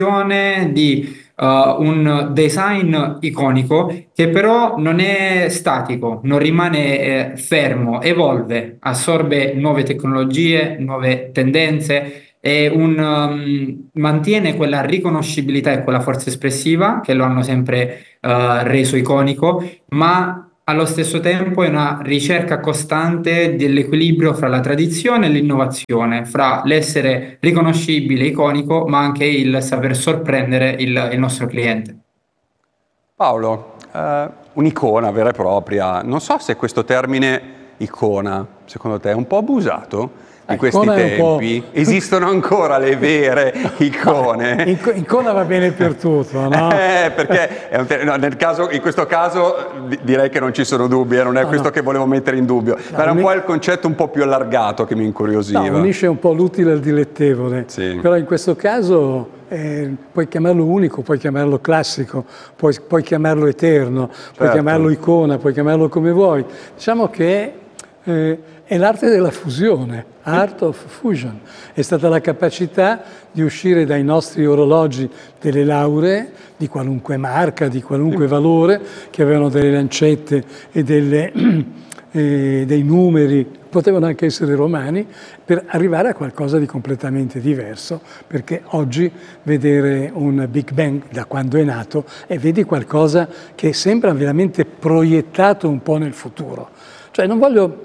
di un design iconico che però non è statico, non rimane fermo, evolve, assorbe nuove tecnologie, nuove tendenze e mantiene quella riconoscibilità e quella forza espressiva che lo hanno sempre reso iconico, ma allo stesso tempo è una ricerca costante dell'equilibrio fra la tradizione e l'innovazione, fra l'essere riconoscibile, iconico, ma anche il saper sorprendere il nostro cliente. Paolo, un'icona vera e propria, non so se questo termine icona, secondo te, è un po' abusato in questi Icona è un po'... tempi? Esistono ancora le vere icone? Icona va bene per tutto, no? Perché no, in questo caso direi che non ci sono dubbi, non è questo che volevo mettere in dubbio, ma era un po' il concetto un po' più allargato che mi incuriosiva. No, unisce un po' l'utile al dilettevole, Sì. però in questo caso puoi chiamarlo unico, puoi chiamarlo classico, puoi chiamarlo eterno, puoi chiamarlo icona, puoi chiamarlo come vuoi. Diciamo che è l'arte della fusione, art of fusion. È stata la capacità di uscire dai nostri orologi delle lauree di qualunque marca, di qualunque valore, che avevano delle lancette e dei numeri, potevano anche essere romani, per arrivare a qualcosa di completamente diverso, perché oggi vedere un Big Bang da quando è nato e vedi qualcosa che sembra veramente proiettato un po' nel futuro. Cioè non voglio...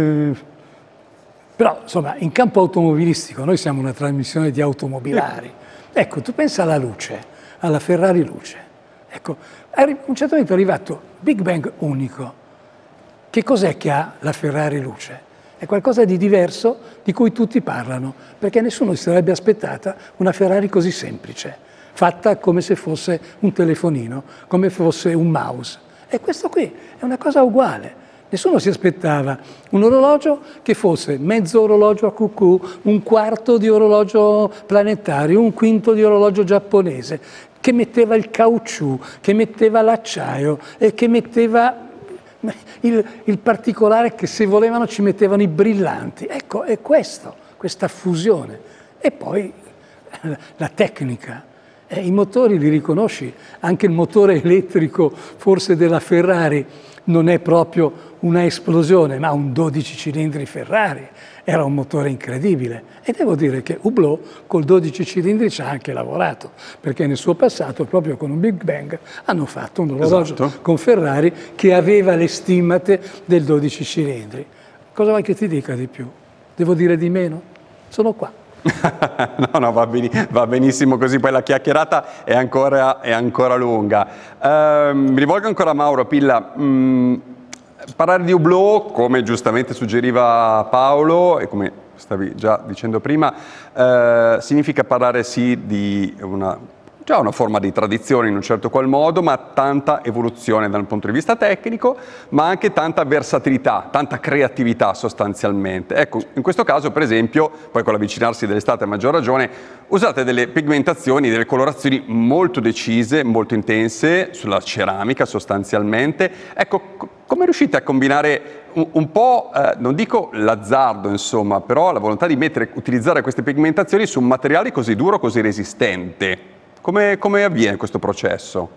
però insomma in campo automobilistico noi siamo una trasmissione di automobilari. Ecco, tu pensa alla luce, alla Ferrari luce. Ecco, a un certo momento è arrivato Big Bang unico. Che cos'è che ha la Ferrari luce? È qualcosa di diverso di cui tutti parlano, perché nessuno si sarebbe aspettata una Ferrari così semplice, fatta come se fosse un telefonino, come fosse un mouse. E questo qui è una cosa uguale. Nessuno si aspettava un orologio che fosse mezzo orologio a cucù, un quarto di orologio planetario, un quinto di orologio giapponese, che metteva il caucciù, che metteva l'acciaio e che metteva il particolare, che se volevano ci mettevano i brillanti. Ecco, è questo, questa fusione. E poi la tecnica. I motori li riconosci, anche il motore elettrico forse della Ferrari non è proprio una esplosione, ma un 12 cilindri Ferrari. Era un motore incredibile. E devo dire che Hublot col 12 cilindri ci ha anche lavorato, perché nel suo passato, proprio con un Big Bang, hanno fatto un orologio con Ferrari che aveva le stimmate del 12 cilindri. Cosa vuoi che ti dica di più? Devo dire di meno? Sono qua. No, va benissimo così, poi la chiacchierata è ancora lunga. Mi rivolgo ancora a Mauro Pilla. Parlare di Hublot, come giustamente suggeriva Paolo e come stavi già dicendo prima, significa parlare sì di già una forma di tradizione in un certo qual modo, ma tanta evoluzione dal punto di vista tecnico, ma anche tanta versatilità, tanta creatività sostanzialmente. Ecco, in questo caso per esempio, poi con l'avvicinarsi dell'estate a maggior ragione, usate delle pigmentazioni, delle colorazioni molto decise, molto intense, sulla ceramica sostanzialmente. Ecco, come riuscite a combinare un po', non dico l'azzardo insomma, però la volontà di utilizzare queste pigmentazioni su un materiale così duro, così resistente? Come avviene questo processo?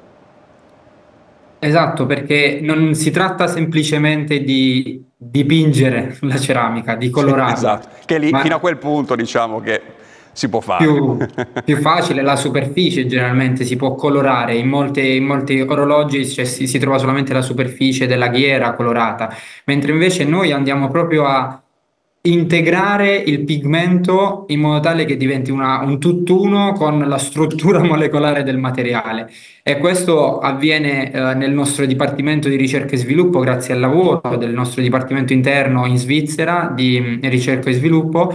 Esatto, perché non si tratta semplicemente di dipingere la ceramica, di colorarla, Esatto, che lì fino a ma quel punto diciamo che si può fare. più facile, la superficie generalmente si può colorare, in molti orologi cioè, si trova solamente la superficie della ghiera colorata, mentre invece noi andiamo proprio a integrare il pigmento in modo tale che diventi un tutt'uno con la struttura molecolare del materiale. E questo avviene nel nostro Dipartimento di Ricerca e Sviluppo, grazie al lavoro del nostro Dipartimento interno in Svizzera di ricerca e sviluppo,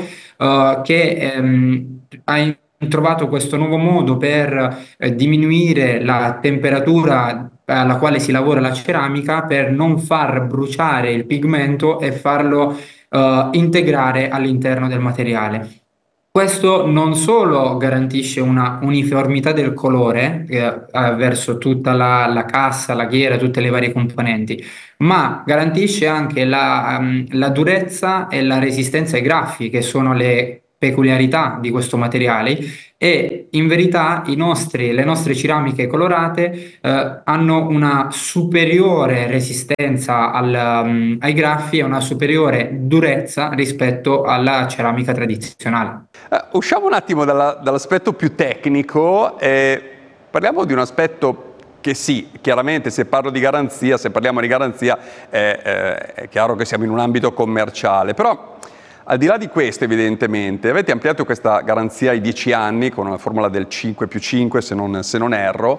che ha trovato questo nuovo modo per diminuire la temperatura alla quale si lavora la ceramica per non far bruciare il pigmento e farlo integrare all'interno del materiale. Questo non solo garantisce una uniformità del colore verso tutta la cassa, la ghiera, tutte le varie componenti, ma garantisce anche la durezza e la resistenza ai graffi, che sono le peculiarità di questo materiale e in verità le nostre ceramiche colorate hanno una superiore resistenza ai graffi e una superiore durezza rispetto alla ceramica tradizionale. Usciamo un attimo dall'aspetto più tecnico e parliamo di un aspetto che sì, chiaramente se parliamo di garanzia è chiaro che siamo in un ambito commerciale, però al di là di questo evidentemente avete ampliato questa garanzia ai 10 anni con la formula del 5+5 se non erro.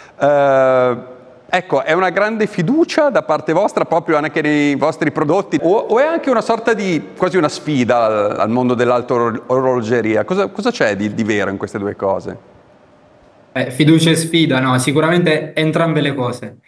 Ecco, è una grande fiducia da parte vostra proprio anche nei vostri prodotti o è anche una sorta di quasi una sfida al mondo dell'alta orologeria? Cosa c'è di vero in queste due cose? Fiducia e sfida, no, sicuramente entrambe le cose.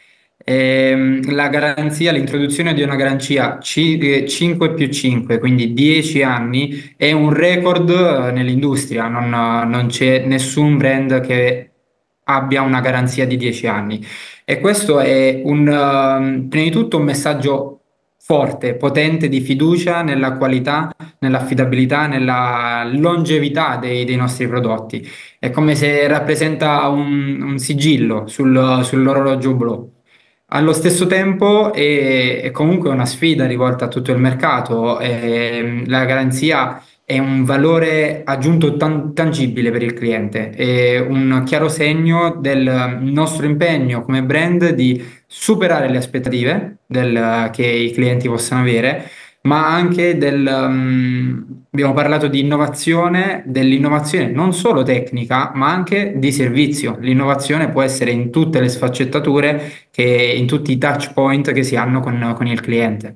La garanzia, l'introduzione di una garanzia 5 più 5, quindi 10 anni, è un record nell'industria. Non c'è nessun brand che abbia una garanzia di 10 anni. E questo è prima di tutto un messaggio forte, potente di fiducia nella qualità, nell'affidabilità, nella longevità dei nostri prodotti. È come se rappresenta un sigillo sull'orologio blu. Allo stesso tempo è comunque una sfida rivolta a tutto il mercato. La garanzia è un valore aggiunto tangibile per il cliente, è un chiaro segno del nostro impegno come brand di superare le aspettative che i clienti possano avere, ma anche abbiamo parlato di innovazione, dell'innovazione non solo tecnica, ma anche di servizio. L'innovazione può essere in tutte le sfaccettature, in tutti i touch point che si hanno con il cliente.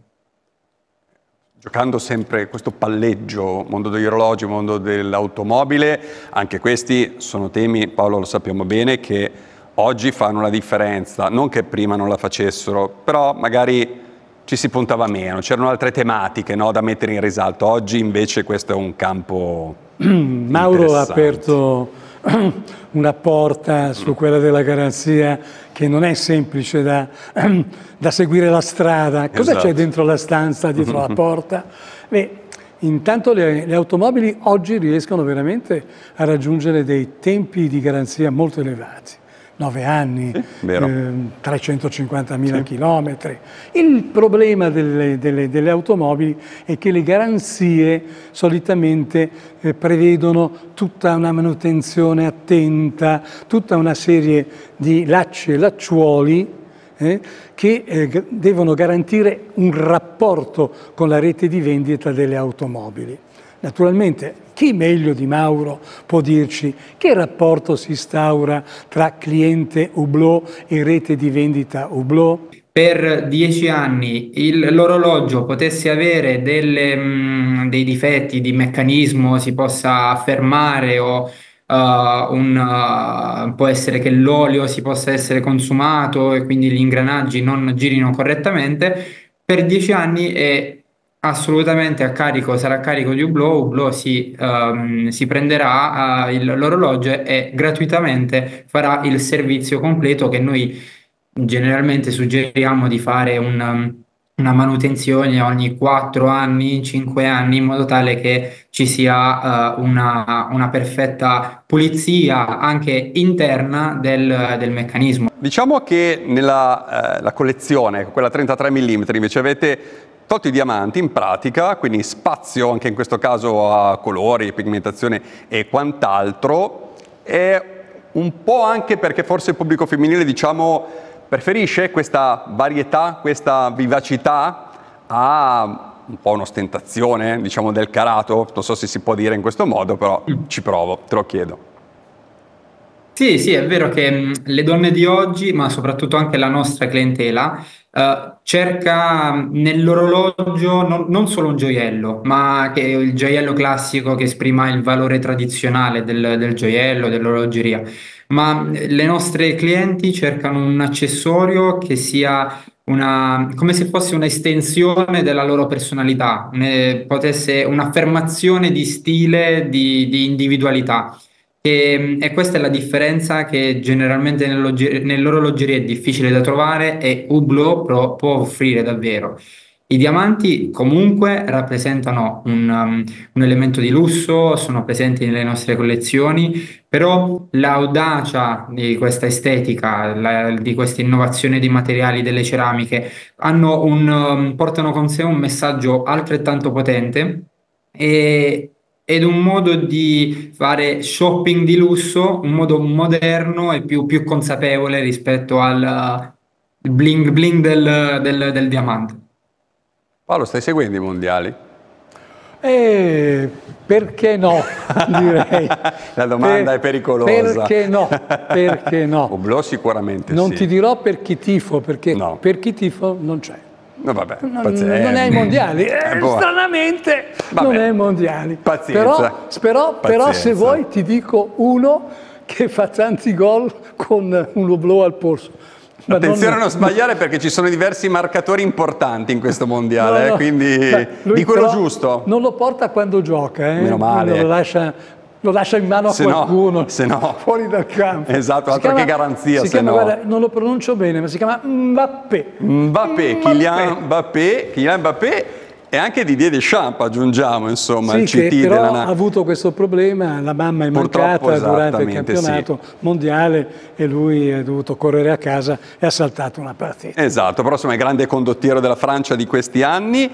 Giocando sempre questo palleggio, mondo degli orologi, mondo dell'automobile, anche questi sono temi, Paolo lo sappiamo bene, che oggi fanno la differenza, non che prima non la facessero, però magari ci si puntava meno, c'erano altre tematiche, no, da mettere in risalto, oggi invece questo è un campo Mauro ha interessante. aperto una porta su quella della garanzia che non è semplice da seguire la strada. Cosa Esatto. c'è dentro la stanza, dietro la porta? Beh, intanto le automobili oggi riescono veramente a raggiungere dei tempi di garanzia molto elevati. 9 anni, vero. 350.000 chilometri. Il problema delle automobili è che le garanzie solitamente prevedono tutta una manutenzione attenta, tutta una serie di lacci e lacciuoli che devono garantire un rapporto con la rete di vendita delle automobili. Naturalmente, chi meglio di Mauro può dirci che rapporto si instaura tra cliente Hublot e rete di vendita Hublot? Per 10 anni l'orologio potesse avere dei difetti di meccanismo, si possa fermare o può essere che l'olio si possa essere consumato e quindi gli ingranaggi non girino correttamente, per 10 anni è assolutamente sarà a carico di Hublot. Hublot si prenderà l'orologio e gratuitamente farà il servizio completo che noi generalmente suggeriamo di fare una manutenzione ogni 4 anni, 5 anni, in modo tale che ci sia una perfetta pulizia anche interna del meccanismo. Diciamo che nella la collezione, quella 33 mm, invece avete tolto i diamanti in pratica, quindi spazio anche in questo caso a colori, pigmentazione e quant'altro, e un po' anche perché forse il pubblico femminile, diciamo, preferisce questa varietà, questa vivacità a un po' un'ostentazione, diciamo, del carato, non so se si può dire in questo modo, però ci provo, te lo chiedo. Sì, sì, è vero che le donne di oggi, ma soprattutto anche la nostra clientela, cerca nell'orologio non solo un gioiello, ma che il gioiello classico che esprima il valore tradizionale del gioiello, dell'orologeria. Ma le nostre clienti cercano un accessorio che sia come se fosse un'estensione della loro personalità, potesse un'affermazione di stile, di individualità. E questa è la differenza che generalmente nell'orologeria è difficile da trovare e Hublot può offrire davvero. I diamanti comunque rappresentano un elemento di lusso, sono presenti nelle nostre collezioni, però l'audacia di questa estetica, di questa innovazione di materiali delle ceramiche, portano con sé un messaggio altrettanto potente ed un modo di fare shopping di lusso, un modo moderno e più consapevole rispetto al bling bling del diamante. Paolo, stai seguendo i mondiali? Perché no, direi. La domanda è pericolosa. Perché no? Perché no? Oblò sicuramente Non sì. ti dirò per chi tifo, perché No. per chi tifo non c'è. No, vabbè, Non pazienza. è ai mondiali, boh. stranamente Vabbè. non è ai mondiali. Pazienza. Però Pazienza. se vuoi ti dico uno che fa tanti gol con un oblò al polso. Ma Attenzione a non sbagliare perché ci sono diversi marcatori importanti in questo mondiale, no. quindi Lui di quello però giusto. non lo porta quando gioca, Meno male. Lo lascia in mano a Se no- qualcuno, se no. fuori dal campo. Esatto, Si altro che garanzia, si se chiama, no. guarda, non lo pronuncio bene, ma si chiama Mbappé. Mbappé, Kylian Mbappé e anche Didier Deschamps, aggiungiamo, insomma, il Sì, che CT però della ha avuto questo problema, la mamma è Purtroppo, mancata durante il esattamente, campionato mondiale e lui è dovuto correre a casa e ha saltato una partita. Esatto, però insomma è grande condottiero della Francia di questi anni.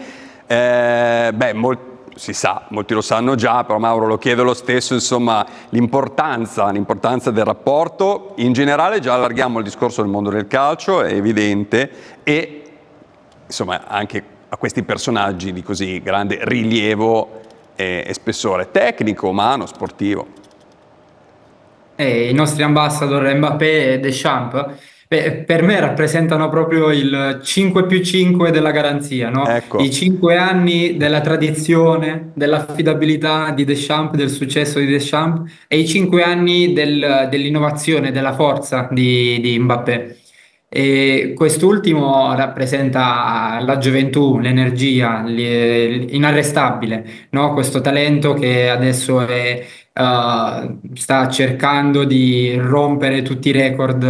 Si sa, molti lo sanno già, però Mauro lo chiedo lo stesso, insomma, l'importanza del rapporto. In generale già allarghiamo il discorso del mondo del calcio, è evidente, e insomma anche a questi personaggi di così grande rilievo e spessore tecnico, umano, sportivo. I nostri ambassador Mbappé e Deschamps, per me rappresentano proprio il 5 più 5 della garanzia, no? Ecco. I 5 anni della tradizione, dell'affidabilità di Deschamps, del successo di Deschamps, e i 5 anni dell'innovazione, della forza di Mbappé. E quest'ultimo rappresenta la gioventù, l'energia, inarrestabile, no? Questo talento che adesso sta cercando di rompere tutti i record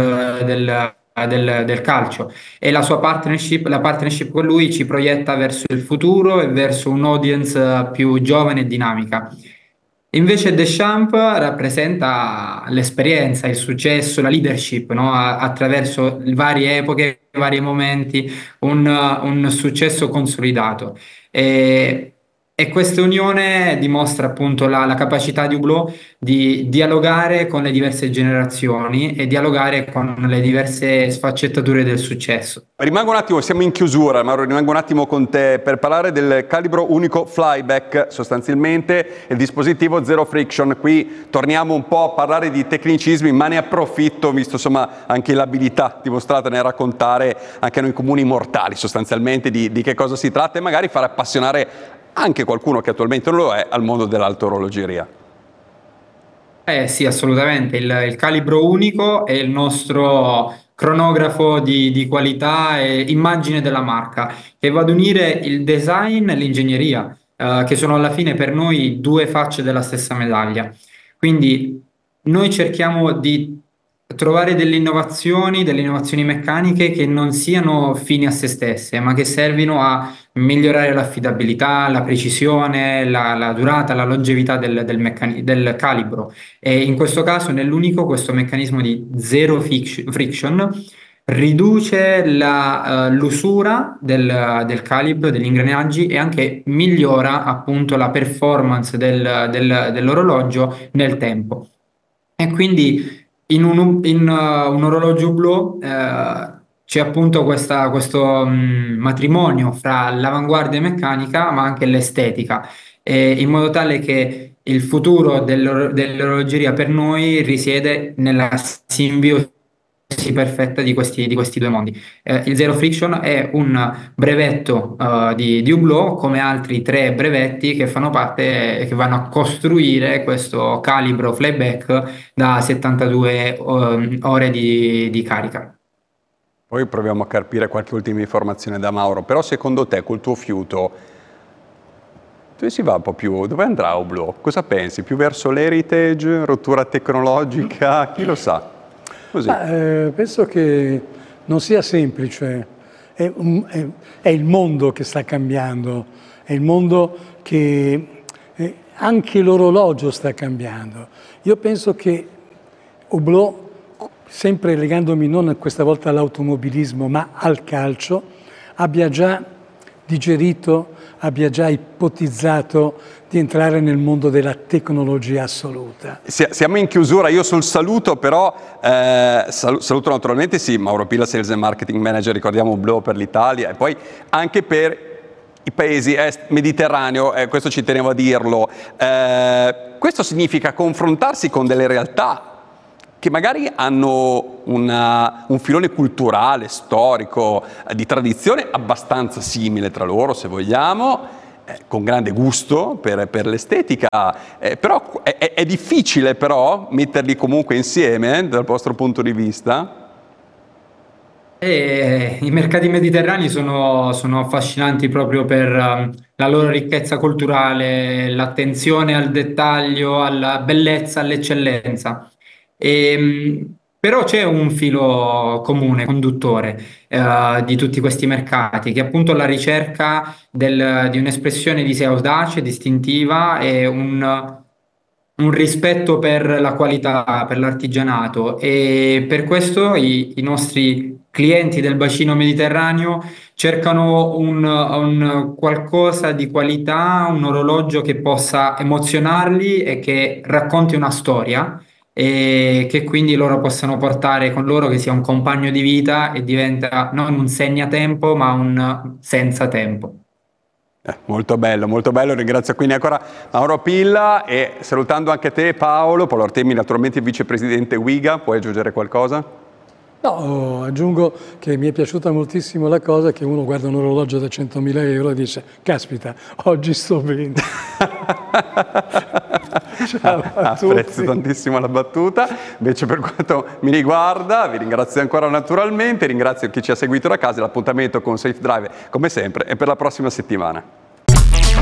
del calcio, e la sua partnership con lui ci proietta verso il futuro e verso un'audience più giovane e dinamica. Invece Deschamps rappresenta l'esperienza, il successo, la leadership, no? Attraverso le varie epoche, vari momenti, un successo consolidato. E, e questa unione dimostra appunto la capacità di Hublot di dialogare con le diverse generazioni e dialogare con le diverse sfaccettature del successo. Rimango un attimo, siamo in chiusura, Mauro, rimango un attimo con te per parlare del calibro unico flyback, sostanzialmente il dispositivo Zero Friction. Qui torniamo un po' a parlare di tecnicismi, ma ne approfitto, visto insomma anche l'abilità dimostrata nel raccontare anche a noi comuni mortali sostanzialmente di che cosa si tratta e magari far appassionare anche qualcuno che attualmente non lo è al mondo dell'alta orologeria. Sì, assolutamente. Il calibro unico è il nostro cronografo di qualità e immagine della marca, che va ad unire il design e l'ingegneria, che sono alla fine per noi due facce della stessa medaglia. Quindi noi cerchiamo di trovare delle innovazioni meccaniche che non siano fini a se stesse, ma che servino a migliorare l'affidabilità, la precisione, la durata, la longevità del calibro. E in questo caso, nell'unico, questo meccanismo di zero friction riduce l'usura del calibro, degli ingranaggi, e anche migliora appunto la performance dell'orologio nel tempo. E quindi un orologio Hublot c'è appunto questo matrimonio fra l'avanguardia meccanica ma anche l'estetica, in modo tale che il futuro dell'orologeria per noi risiede nella simbiosi perfetta di questi due mondi. Il Zero Friction è un brevetto di Hublot, come altri tre brevetti che fanno parte, che vanno a costruire questo calibro flyback da 72 ore di carica. Poi proviamo a capire qualche ultima informazione da Mauro, però secondo te col tuo fiuto dove si va un po' più? Dove andrà Hublot? Cosa pensi? Più verso l'heritage, rottura tecnologica? Chi lo sa? Così. Penso che non sia semplice è il mondo che sta cambiando, è il mondo che anche l'orologio sta cambiando. Io penso che Hublot, sempre legandomi non questa volta all'automobilismo ma al calcio, abbia già digerito, abbia già ipotizzato di entrare nel mondo della tecnologia assoluta. Siamo in chiusura, io sul saluto però, saluto naturalmente sì, Mauro Pilla, Sales and Marketing Manager, ricordiamo Hublot per l'Italia e poi anche per i paesi est mediterraneo, questo ci tenevo a dirlo. Questo significa confrontarsi con delle realtà che magari hanno un filone culturale, storico, di tradizione abbastanza simile tra loro, se vogliamo, con grande gusto per l'estetica, però è difficile però metterli comunque insieme dal vostro punto di vista? I mercati mediterranei sono affascinanti proprio per la loro ricchezza culturale, l'attenzione al dettaglio, alla bellezza, all'eccellenza. Però c'è un filo comune, conduttore, di tutti questi mercati, che è appunto la ricerca di un'espressione di sé audace, distintiva e un rispetto per la qualità, per l'artigianato e per questo i nostri clienti del bacino mediterraneo cercano un qualcosa di qualità, un orologio che possa emozionarli e che racconti una storia e che quindi loro possano portare con loro, che sia un compagno di vita e diventa non un segnatempo ma un senza tempo. Molto bello, ringrazio quindi ancora Mauro Pilla e salutando anche te Paolo Artemi, naturalmente vicepresidente WIGA, puoi aggiungere qualcosa? No, aggiungo che mi è piaciuta moltissimo la cosa che uno guarda un orologio da 100.000 euro e dice caspita, oggi sto bene. Ciao a tutti. Apprezzo tantissimo la battuta, invece per quanto mi riguarda vi ringrazio ancora naturalmente, ringrazio chi ci ha seguito da casa e l'appuntamento con Safe Drive come sempre è per la prossima settimana.